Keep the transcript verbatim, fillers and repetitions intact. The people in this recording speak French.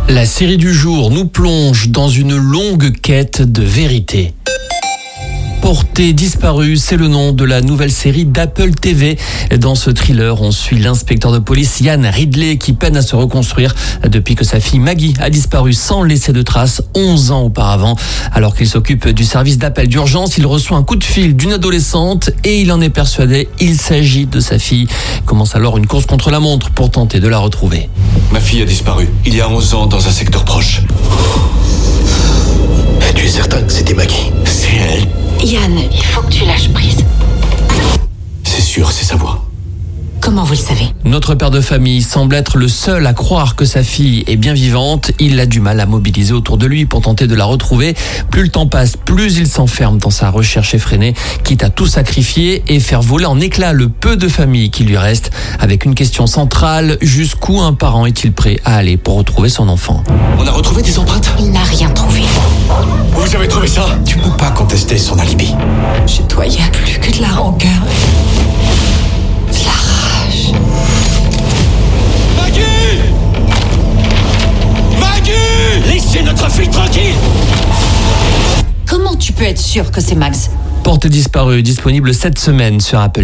La série du jour nous plonge dans une longue quête de vérité. Portée disparue, c'est le nom de la nouvelle série d'Apple T V. Dans ce thriller, on suit l'inspecteur de police Yann Ridley qui peine à se reconstruire depuis que sa fille Maggie a disparu sans laisser de traces onze ans auparavant. Alors qu'il s'occupe du service d'appel d'urgence, il reçoit un coup de fil d'une adolescente et il en est persuadé, il s'agit de sa fille. Il commence alors une course contre la montre pour tenter de la retrouver. Ma fille a disparu il y a onze ans dans un secteur proche. Tu es certain que c'était Maggie? C'est elle. Yann, il faut que tu lâches prise. C'est sûr, c'est sa voix. Comment vous le savez? Notre père de famille semble être le seul à croire que sa fille est bien vivante. Il a du mal à mobiliser autour de lui pour tenter de la retrouver. Plus le temps passe, plus il s'enferme dans sa recherche effrénée, quitte à tout sacrifier et faire voler en éclats le peu de famille qui lui reste. Avec une question centrale, jusqu'où un parent est-il prêt à aller pour retrouver son enfant? On a retrouvé des empreintes? Il n'a rien trouvé. Vous avez trouvé ça? Tu peux pas contester son alibi. Chez toi, il n'y a plus que de la rancœur. De la rage. Maggie! Maggie! Laissez notre fille tranquille! Comment tu peux être sûr que c'est Max? Portée disparue, disponible cette semaine sur Apple.